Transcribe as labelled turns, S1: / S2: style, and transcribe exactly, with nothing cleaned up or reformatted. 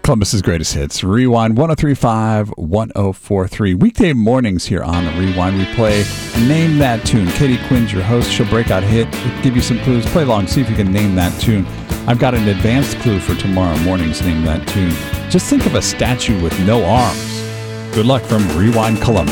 S1: Columbus's greatest hits. Rewind one oh three point five, one oh four point three. Weekday mornings here on the Rewind. We play Name That Tune. Katie Quinn's your host. She'll break out a hit, give you some clues, play along, see if you can name that tune. I've got an advanced clue for tomorrow morning's Name That Tune. Just think of a statue with no arms. Good luck from Rewind Columbus.